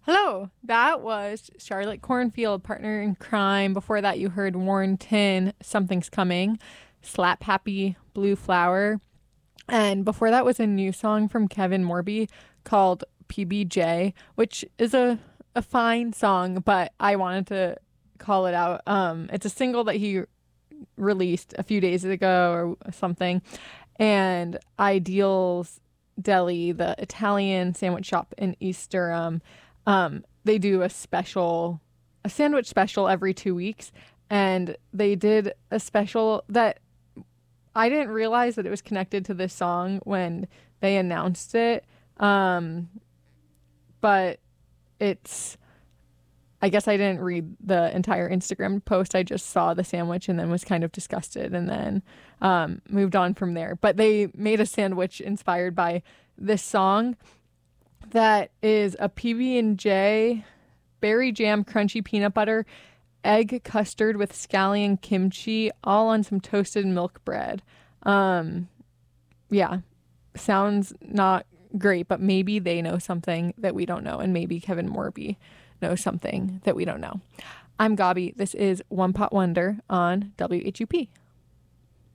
Hello, that was Charlotte Cornfield, Partner in Crime. Before that, you heard Warren Tin, Something's Coming, Slap Happy, Blue Flower. And before that was a new song from Kevin Morby called PBJ, which is a fine song, but I wanted to call it out. It's a single that he released a few days ago or something. And Ideals Deli, the Italian sandwich shop in East Durham, they do a sandwich special every 2 weeks. And they did a special that I didn't realize that it was connected to this song when they announced it. But it's, I guess I didn't read the entire Instagram post. I just saw the sandwich and then was kind of disgusted and then moved on from there. But they made a sandwich inspired by this song that is a PB&J berry jam crunchy peanut butter egg custard with scallion kimchi all on some toasted milk bread. Yeah, sounds not great, but maybe they know something that we don't know, and maybe Kevin Morby knows something that we don't know. I'm Gabi. This is One Pot Wonder on WHUP.